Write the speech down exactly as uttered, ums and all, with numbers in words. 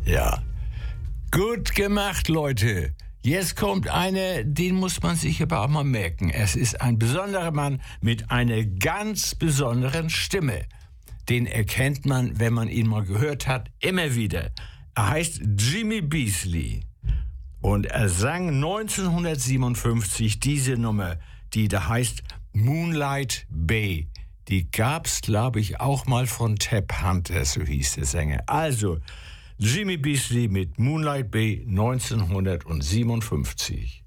Ja. Gut gemacht, Leute. Jetzt kommt eine, den muss man sich aber auch mal merken. Es ist ein besonderer Mann mit einer ganz besonderen Stimme. Den erkennt man, wenn man ihn mal gehört hat, immer wieder. Er heißt Jimmy Beasley. Und er sang neunzehnhundertsiebenundfünfzig diese Nummer, die da heißt Moonlight Bay. Die gab's, glaube ich, auch mal von Tab Hunter, so hieß der Sänger. Also, Jimmy Beasley mit Moonlight Bay neunzehnhundertsiebenundfünfzig.